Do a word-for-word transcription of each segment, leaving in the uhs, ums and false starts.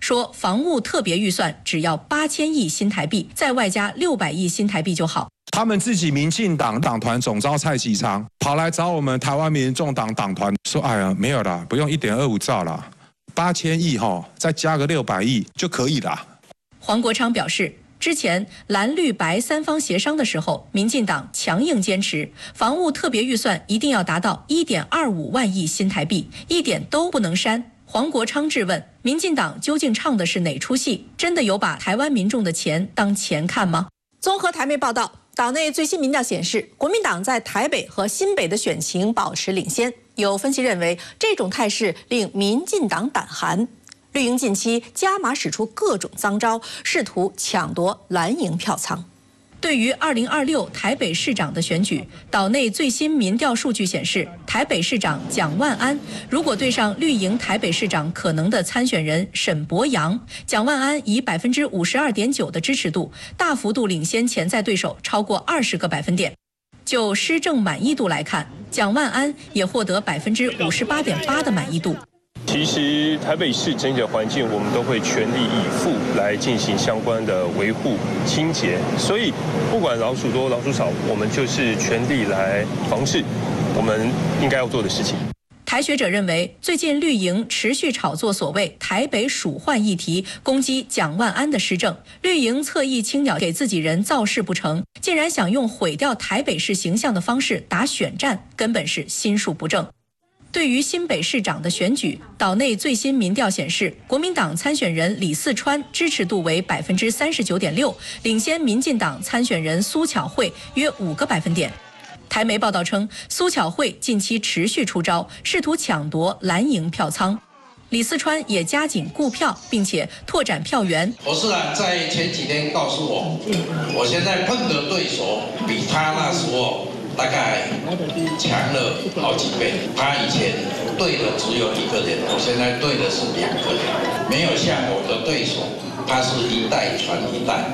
说房屋特别预算只要八千亿新台币，再外加六百亿新台币就好。 他们自己民进党党团总召蔡其昌跑来找我们台湾民众党党团说：“哎呀，没有啦，不用一点二五兆啦，八千亿哈，再加个六百亿就可以啦。” 黄国昌表示。 之前蓝绿白三方协商的时候，民进党强硬坚持房屋特别预算一定要达到 一点二五万亿新台币，一点都不能删。黄国昌质问：民进党究竟唱的是哪出戏？真的有把台湾民众的钱当钱看吗？综合台媒报道，岛内最新民调显示，国民党在台北和新北的选情保持领先。有分析认为，这种态势令民进党胆寒。 绿营近期加码使出各种脏招，试图抢夺蓝营票仓。对于二零二六台北市长的选举，岛内最新民调数据显示，台北市长蒋万安如果对上绿营台北市长可能的参选人沈伯洋，蒋万安以百分之五十二点九的支持度，大幅度领先潜在对手超过二十个百分点。就施政满意度来看，蒋万安也获得百分之五十八点八的满意度。 其实台北市整体的环境，我们都会全力以赴来进行相关的维护清洁，所以不管老鼠多老鼠少，我们就是全力来防治我们应该要做的事情。台学者认为，最近绿营持续炒作所谓台北鼠患议题，攻击蒋万安的施政，绿营侧翼青鸟给自己人造势不成，竟然想用毁掉台北市形象的方式打选战，根本是心术不正。 对于新北市长的选举，岛内最新民调显示，国民党参选人李四川支持度为百分之三十九点六，领先民进党参选人苏巧慧约五个百分点。台媒报道称，苏巧慧近期持续出招，试图抢夺蓝营票仓。李四川也加紧顾票，并且拓展票源。 侯市长在前几天告诉我，我现在碰的对手比他那时候。 大概强了好几倍。他以前对的只有一个人，我现在对的是两个人，没有像我的对手，他是一代传一代。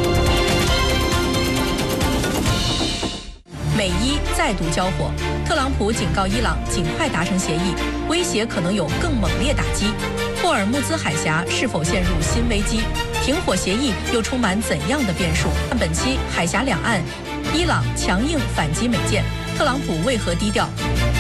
美伊再度交火，特朗普警告伊朗尽快达成协议，威胁可能有更猛烈打击。霍尔木兹海峡是否陷入新危机？停火协议又充满怎样的变数？本期海峡两岸。 伊朗强硬反击美舰，特朗普为何低调？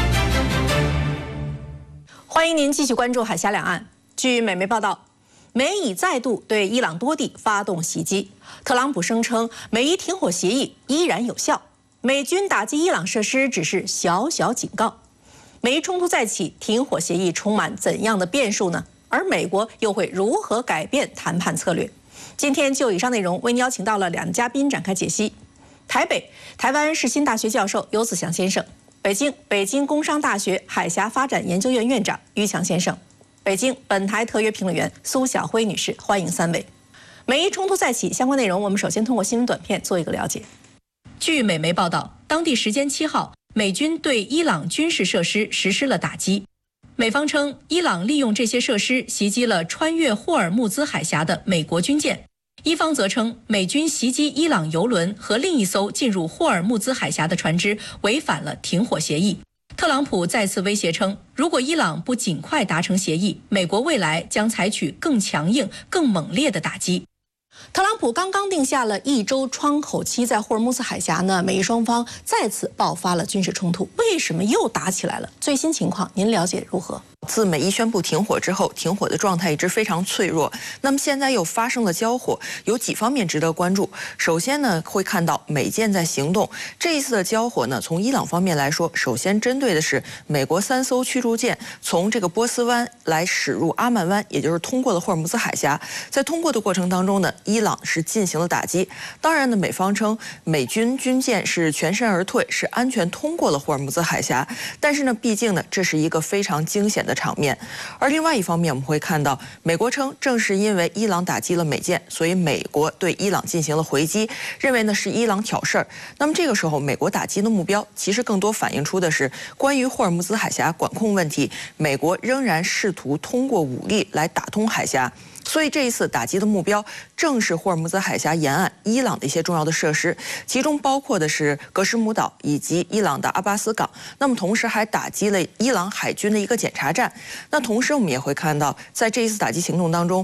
欢迎您继续关注海峡两岸。据美媒报道，美以再度对伊朗多地发动袭击。特朗普声称，美伊停火协议依然有效，美军打击伊朗设施只是小小警告。美伊冲突再起，停火协议充满怎样的变数呢？而美国又会如何改变谈判策略？今天就以上内容，为您邀请到了两嘉宾展开解析。 台北台湾世新大学教授游子祥先生，北京北京工商大学海峡发展研究院院长于强先生，北京本台特约评论员苏晓辉女士，欢迎三位。美伊冲突再起，相关内容我们首先通过新闻短片做一个了解。据美媒报道，当地时间七号，美军对伊朗军事设施实施了打击。美方称，伊朗利用这些设施袭击了穿越霍尔木兹海峡的美国军舰。 伊方则称，美军袭击伊朗油轮和另一艘进入霍尔木兹海峡的船只，违反了停火协议。特朗普再次威胁称，如果伊朗不尽快达成协议，美国未来将采取更强硬、更猛烈的打击。特朗普刚刚定下了一周窗口期，在霍尔木兹海峡呢，美伊双方再次爆发了军事冲突，为什么又打起来了？最新情况您了解如何？ 自美伊宣布停火之后，停火的状态一直非常脆弱。那么现在又发生了交火，有几方面值得关注。首先呢，会看到美舰在行动。这一次的交火呢，从伊朗方面来说，首先针对的是美国三艘驱逐舰从这个波斯湾来驶入阿曼湾，也就是通过了霍尔木兹海峡。在通过的过程当中呢，伊朗是进行了打击。当然呢，美方称美军军舰是全身而退，是安全通过了霍尔木兹海峡。但是呢，毕竟呢，这是一个非常惊险的 场面，而另外一方面，我们会看到，美国称正是因为伊朗打击了美舰，所以美国对伊朗进行了回击，认为呢是伊朗挑事儿。那么这个时候，美国打击的目标其实更多反映出的是关于霍尔木兹海峡管控问题，美国仍然试图通过武力来打通海峡。 所以这一次打击的目标正是霍尔木兹海峡沿岸伊朗的一些重要的设施，其中包括的是格什姆岛以及伊朗的阿巴斯港。那么同时还打击了伊朗海军的一个检查站。那同时我们也会看到，在这一次打击行动当中，